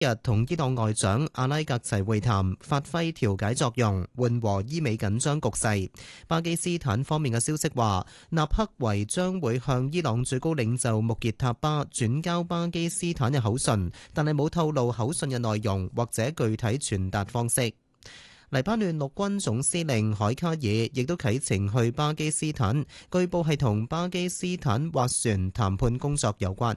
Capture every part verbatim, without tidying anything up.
日同伊朗外長阿拉格齊會談，發揮調解作用，緩和伊美緊張局勢。巴基斯坦方面嘅消息話，納克維將會向伊朗最高領袖穆傑塔巴轉交巴基斯坦嘅口信，但係冇透露口信嘅內容或者具體傳達方式。黎巴嫩陸軍總司令海卡爾亦都啟程去巴基斯坦，據報係同巴基斯坦斡旋談判工作有關。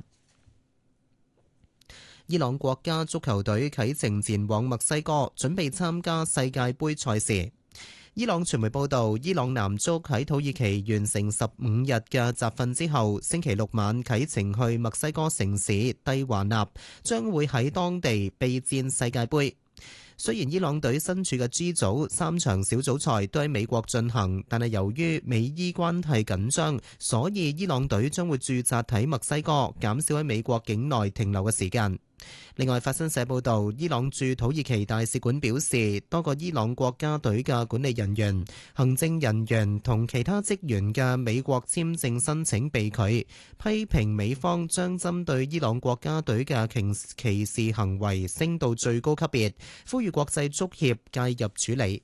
伊朗國家足球隊啟程前往墨西哥，準備參加世界盃賽事。伊朗傳媒報道，伊朗男足喺土耳其完成十五日嘅集訓之後，星期六晚啟程去墨西哥城市蒂華納，將會喺當地備戰世界盃。雖然伊朗隊身處嘅 G 組三場小組賽都喺美國進行，但係由於美伊關係緊張，所以伊朗隊將會駐紮喺墨西哥，減少喺美國境內停留嘅時間。另外，法新社報導，伊朗駐土耳其大使館表示，多個伊朗國家隊嘅管理人員、行政人員同其他職員嘅美國簽證申請被拒，批評美方將針對伊朗國家隊嘅歧視行為升到最高級別，呼籲國際足協介入處理。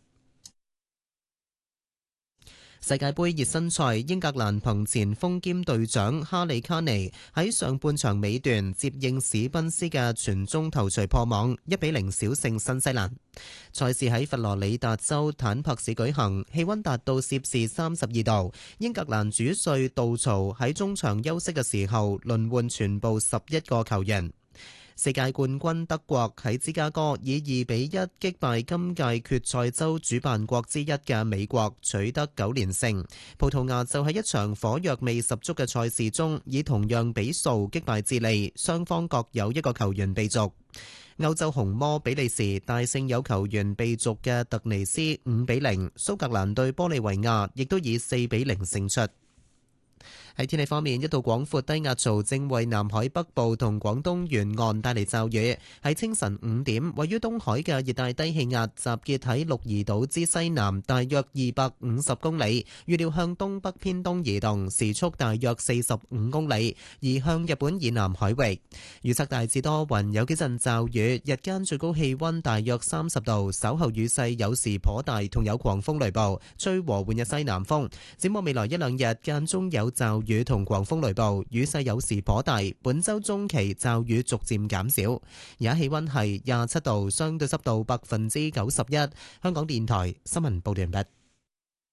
世界盃熱身賽，英格蘭憑前鋒兼隊長哈利卡尼喺上半場尾段接應史賓斯嘅傳中頭槌破網，一比零小勝新西蘭。賽事喺佛羅里達州坦珀市舉行，氣溫達到攝氏三十二度。英格蘭主帥杜曹喺中場休息嘅時候輪換全部十一個球員。世界冠軍德國喺芝加哥以二比一擊敗今屆決賽周主辦國之一嘅美國，取得九連勝。葡萄牙就喺一場火藥味十足嘅賽事中，以同樣比數擊敗智利，雙方各有一個球員被逐。歐洲紅魔比利時大勝有球員被逐嘅突尼斯五比零，蘇格蘭對玻利維亞亦都以四比零勝出。喺天氣方面，一道廣闊低壓槽正為南海北部同廣東沿岸帶嚟驟雨。喺清晨五點，位於東海嘅熱帶低氣壓集結喺鹿兒島之西南，大約二百五十公里，預料向東北偏東移動，時速大約四十五公里，移向日本以南海域。預測大致多雲，有幾陣驟雨，日間最高氣溫大約三十度，稍後雨勢有時頗大，同有狂風雷暴，吹和緩嘅西南風。展望未來一兩日，間中有驟雨同狂風雷暴，雨勢有時頗大。本周中期驟雨逐漸減少。而家氣溫係廿七度，相對濕度百分之九十一。香港電台新聞報道完畢。